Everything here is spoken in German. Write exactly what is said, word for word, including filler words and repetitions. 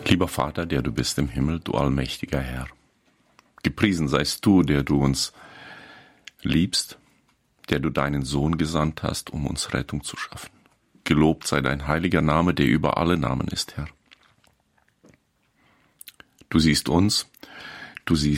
Lieber Vater, der du bist im Himmel, du allmächtiger Herr, gepriesen seist du, der du uns liebst, der du deinen Sohn gesandt hast, um uns Rettung zu schaffen. Gelobt sei dein heiliger Name, der über alle Namen ist, Herr. Du siehst uns, du siehst